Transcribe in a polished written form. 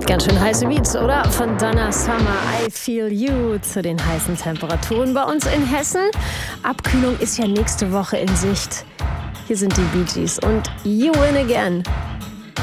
Ganz schön heiße Beats, oder? Von Donna Summer, I Feel You zu den heißen Temperaturen bei uns in Hessen. Abkühlung ist ja nächste Woche in Sicht. Hier sind die Bee Gees und You Win Again.